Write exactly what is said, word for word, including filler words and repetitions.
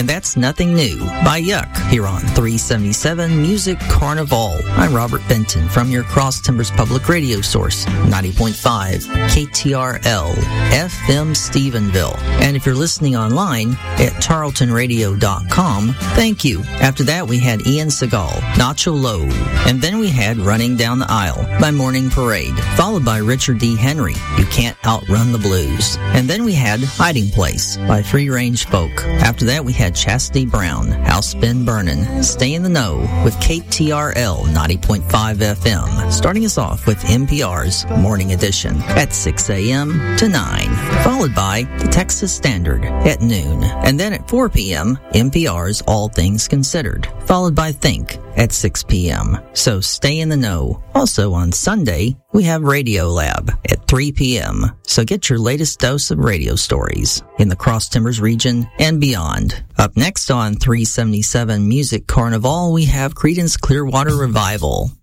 and that's Nothing New by Yuck here on three seventy-seven Music Carnival. I'm Robert Benton from your Cross Timbers Public Radio source, ninety point five K T R L F M Stephenville. And if you're listening online at tarleton radio dot com, thank you. After that, we had Ian Segal, Nacho Low, and then we had Running Down the Aisle by Morning Parade, followed by Richard D. Henry, You Can't Outrun the Blues. And then we had Hiding Place by Free Range Folk. After that, we had Chastity Brown, House Been Burnin', Stay in the Know with K T R L ninety point five F M, starting us off with N P R's Morning Edition at six a.m. to nine, followed by the Texas Standard at noon. And then at four p.m., N P R's All Things Considered, followed by Think at six p.m. So stay in the know. Also on Sunday, we have Radio Lab at three p.m. So get your latest dose of radio stories in the Cross Timbers region and beyond. Up next on three seventy-seven Music Carnival, we have Creedence Clearwater Revival